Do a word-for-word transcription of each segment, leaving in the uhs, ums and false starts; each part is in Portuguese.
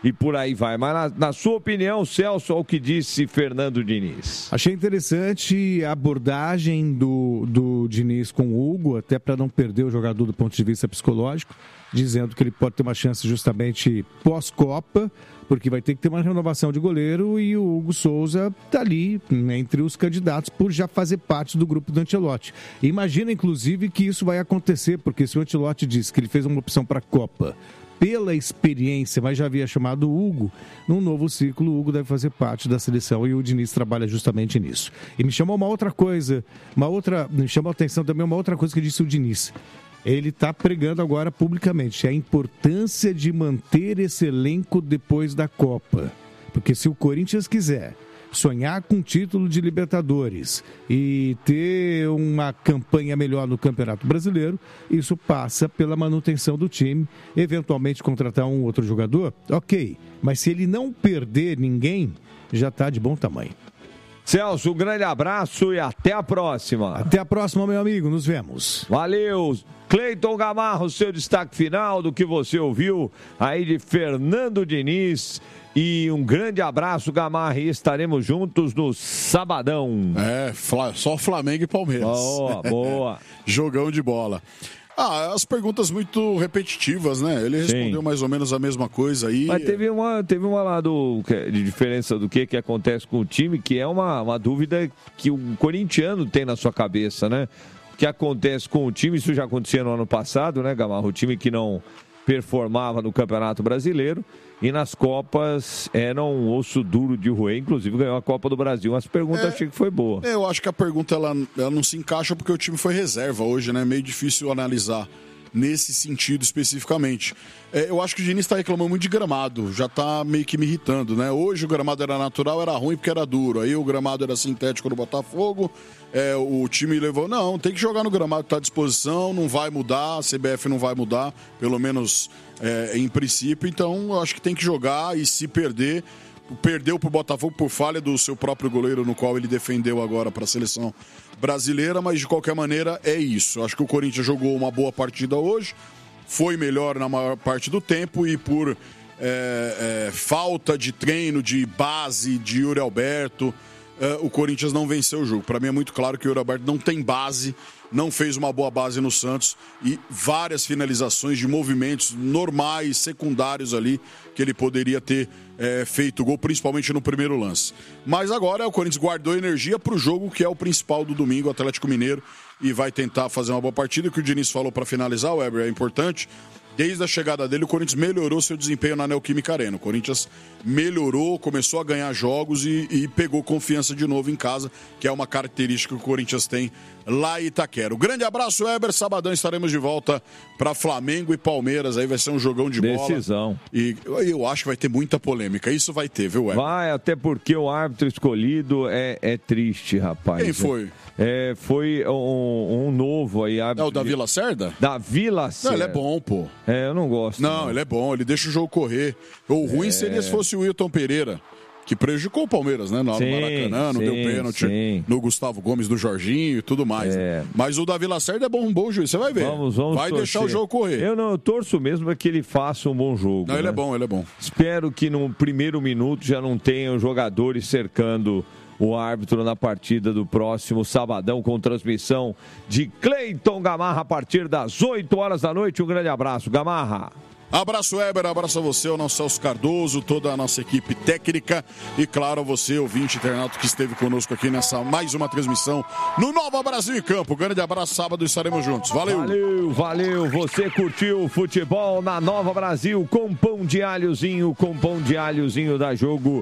e por aí vai. Mas na, na sua opinião, Celso, o que disse Fernando Diniz? Achei interessante a abordagem do, do Diniz com o Hugo, até para não perder o jogador do ponto de vista psicológico, dizendo que ele pode ter uma chance justamente pós-Copa, porque vai ter que ter uma renovação de goleiro e o Hugo Souza está ali entre os candidatos por já fazer parte do grupo do Ancelotti. Imagina, inclusive, que isso vai acontecer, porque se o Ancelotti diz que ele fez uma opção para a Copa pela experiência, mas já havia chamado o Hugo, num novo ciclo o Hugo deve fazer parte da seleção e o Diniz trabalha justamente nisso. E me chamou uma outra coisa, uma outra, me chamou a atenção também uma outra coisa que disse o Diniz. Ele está pregando agora publicamente a importância de manter esse elenco depois da Copa. Porque se o Corinthians quiser sonhar com o título de Libertadores e ter uma campanha melhor no Campeonato Brasileiro, isso passa pela manutenção do time, eventualmente contratar um outro jogador, ok. Mas se ele não perder ninguém, já está de bom tamanho. Celso, um grande abraço e até a próxima. Até a próxima, meu amigo. Nos vemos. Valeu. Cleiton Gamarra, seu destaque final do que você ouviu aí de Fernando Diniz. E um grande abraço, Gamarra, e estaremos juntos no sabadão. É, só Flamengo e Palmeiras. Boa, boa. Jogão de bola. Ah, as perguntas muito repetitivas, né? Ele respondeu Sim. mais ou menos a mesma coisa aí. Mas teve uma, teve uma lá do, de diferença do que, que acontece com o time, que é uma, uma dúvida que o corintiano tem na sua cabeça, né? O que acontece com o time, isso já acontecia no ano passado, né, Gamarra? O time que não performava no Campeonato Brasileiro e nas Copas era um osso duro de roer, inclusive ganhou a Copa do Brasil. As perguntas é, achei que foi boa. Eu acho que a pergunta ela, ela não se encaixa porque o time foi reserva hoje, né? Meio difícil analisar nesse sentido especificamente. É, eu acho que o Diniz está reclamando muito de gramado, já está meio que me irritando, né? Hoje o gramado era natural, era ruim porque era duro. Aí o gramado era sintético no Botafogo, é, o time levou... Não, tem que jogar no gramado que está à disposição, não vai mudar, a C B F não vai mudar, pelo menos é, em princípio. Então eu acho que tem que jogar e se perder... Perdeu para o Botafogo por falha do seu próprio goleiro, no qual ele defendeu agora para a seleção brasileira, mas de qualquer maneira é isso. Acho que o Corinthians jogou uma boa partida hoje, foi melhor na maior parte do tempo e por é, é, falta de treino, de base de Yuri Alberto, é, o Corinthians não venceu o jogo. Para mim é muito claro que o Yuri Alberto não tem base, não fez uma boa base no Santos e várias finalizações de movimentos normais, secundários ali, que ele poderia ter é, feito o gol, principalmente no primeiro lance. Mas agora o Corinthians guardou energia para o jogo que é o principal do domingo, o Atlético Mineiro, e vai tentar fazer uma boa partida. O que o Diniz falou para finalizar, o Weber, é importante. Desde a chegada dele, o Corinthians melhorou seu desempenho na Neoquímica Arena. O Corinthians melhorou, começou a ganhar jogos e, e pegou confiança de novo em casa, que é uma característica que o Corinthians tem lá em Itaquera. Um grande abraço, Weber. Sabadão estaremos de volta para Flamengo e Palmeiras. Aí vai ser um jogão de bola. Decisão. E eu acho que vai ter muita polêmica. Isso vai ter, viu, Weber? Vai, até porque o árbitro escolhido é, é triste, rapaz. Quem foi? É, foi um, um novo aí. É o Davi Lacerda? Davi Lacerda. Não, ele é bom, pô. É, eu não gosto. Não, não, ele é bom, ele deixa o jogo correr. O ruim é... seria se fosse o Wilton Pereira, que prejudicou o Palmeiras, né? No sim, Maracanã, não sim, deu pênalti sim. no Gustavo Gomes, do Jorginho e tudo mais. É. Né? Mas o Davi Lacerda é bom, um bom juiz, você vai ver. Vamos, vamos vai torcer. deixar o jogo correr. Eu não, eu torço mesmo para que ele faça um bom jogo. Não, né? ele é bom, ele é bom. Espero que no primeiro minuto já não tenham jogadores cercando o árbitro na partida do próximo sabadão, com transmissão de Cleiton Gamarra a partir das oito horas da noite. Um grande abraço, Gamarra. Abraço, Weber, abraço a você, o nosso Celso Cardoso, toda a nossa equipe técnica e, claro, a você, ouvinte internauta que esteve conosco aqui nessa mais uma transmissão no Nova Brasil em Campo. Grande abraço, sábado estaremos juntos. Valeu! Valeu, valeu! Você curtiu o futebol na Nova Brasil com pão de alhozinho, com pão de alhozinho da Jogo,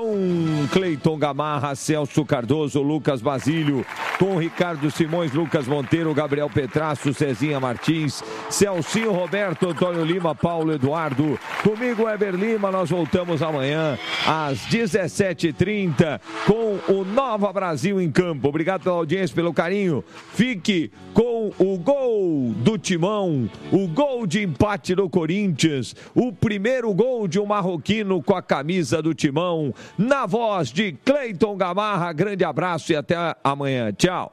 com Cleiton Gamarra, Celso Cardoso, Lucas Basílio, com Ricardo Simões, Lucas Monteiro, Gabriel Petrasso, Cezinha Martins, Celcinho Roberto, Antônio Lima, Paulo Eduardo, comigo Weber Lima. Nós voltamos amanhã às dezessete e trinta com o Nova Brasil em Campo. Obrigado pela audiência, pelo carinho. Fique com o gol do Timão, o gol de empate do Corinthians, o primeiro gol de um marroquino com a camisa do Timão, na voz de Cleiton Gamarra. Grande abraço e até amanhã. Tchau.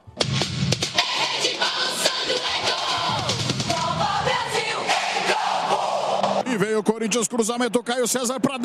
E veio o Corinthians, cruzamento, Caio César para